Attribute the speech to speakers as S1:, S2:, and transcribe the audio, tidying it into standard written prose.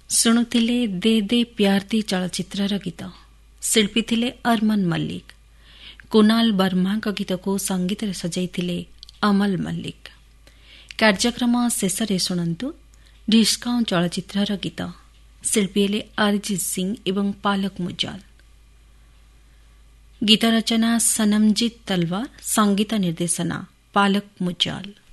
S1: ଶୁଣୁଥିଲେ ଦେ ଦେ ପ୍ୟାର ଦି ଚଳଚ୍ଚିତ୍ରର ଗୀତ। ଶିଳ୍ପୀ ଥିଲେ ଅରମାନ ମଲ୍ଲିକ। କୁନାଲ ବର୍ମାଙ୍କ ଗୀତକୁ ସଙ୍ଗୀତରେ ସଜାଇଥିଲେ ଅମଲ ମଲ୍ଲିକ। କାର୍ଯ୍ୟକ୍ରମ ଶେଷରେ ଶୁଣନ୍ତୁ ଢିସ୍କାଉଁ ଚଳଚ୍ଚିତ୍ରର ଗୀତ। ଶିଳ୍ପୀ ହେଲେ ଅରିଜିତ ସିଂ ଏବଂ ପାଲକ ମୁଜାଲ। ଗୀତ ରଚନା ସନମଜିତ ତଲୱାର, ସଙ୍ଗୀତ ନିର୍ଦ୍ଦେଶନା ପାଲକ ମୁଜାଲ।